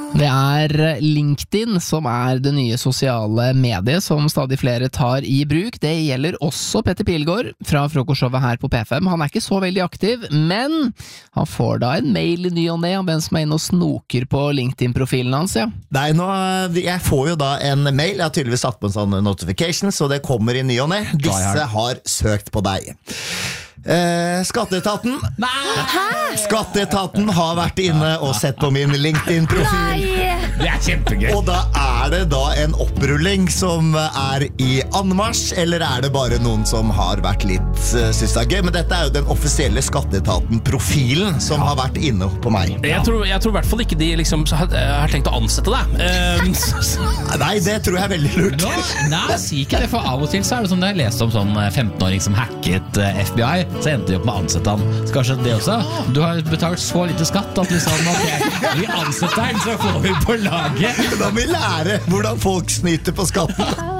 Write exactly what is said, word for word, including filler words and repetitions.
Det er LinkedIn som er det nye sosiale mediet som stadig flere tar i bruk. Det gjelder også Petter Pilgaard fra frokostshowet her på P fem. Han er ikke så veldig aktiv, men han får da en mail i ny og ne om hvem som er inne og snoker på LinkedIn-profilen hans, ja. Nei, nå, jeg får jo da en mail, jeg har tydeligvis satt på en sånn notification, så det kommer i ny og ne. Disse har søkt på deg. Eh, Skatteetaten Hæ? Skatteetaten har vært inne og sett på min LinkedIn-profil. Det er kjempegøy. Og da er det da en opprulling som er i anmarsj, eller er det bare noen som har vært litt uh, synes det er gøy? Men dette er jo den offisielle Skatteetaten-profilen som har vært inne på meg. Jeg tror, jeg tror i hvert fall ikke de liksom har, har tenkt å ansette deg. Um, Nei, det tror jeg er veldig lurt. Nei, si ikke det, for av og til så er det som det jeg leste om sånn femten-åring som hacket uh, F B I, så endte de opp med å ansette han. Så kanskje det også? Du har betalt så lite skatt at liksom, okay, vi ansetter den, så får vi på laget. Da må vi lære hvordan folk snyter på skatten.